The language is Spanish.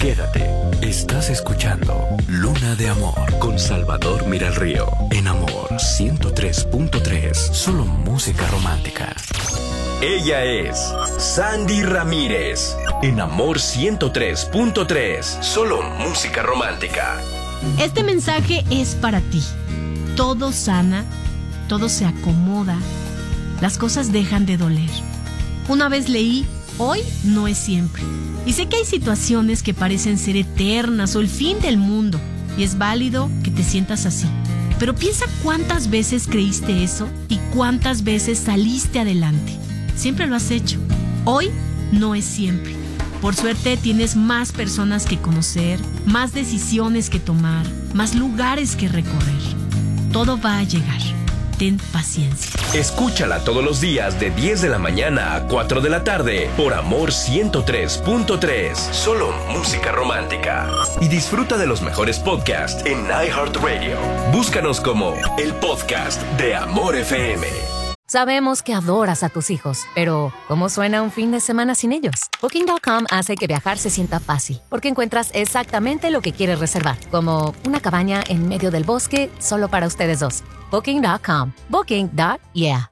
Quédate. Estás escuchando Luna de Amor con Salvador Miralrío. En Amor 103.3. Solo música romántica. Ella es Sandy Ramírez. En Amor 103.3. Solo música romántica. Este mensaje es para ti. Todo sana, todo se acomoda, las cosas dejan de doler. Una vez leí, hoy no es siempre. Y sé que hay situaciones que parecen ser eternas o el fin del mundo, y es válido que te sientas así. Pero piensa cuántas veces creíste eso y cuántas veces saliste adelante. Siempre lo has hecho. Hoy no es siempre. Por suerte tienes más personas que conocer, más decisiones que tomar, más lugares que recorrer. Todo va a llegar. Ten paciencia. Escúchala todos los días de 10 de la mañana a 4 de la tarde por Amor 103.3. Solo música romántica. Y disfruta de los mejores podcasts en iHeartRadio. Búscanos como el podcast de Amor FM. Sabemos que adoras a tus hijos, pero ¿cómo suena un fin de semana sin ellos? Booking.com hace que viajar se sienta fácil, porque encuentras exactamente lo que quieres reservar, como una cabaña en medio del bosque solo para ustedes dos. Booking.com. Booking.yeah.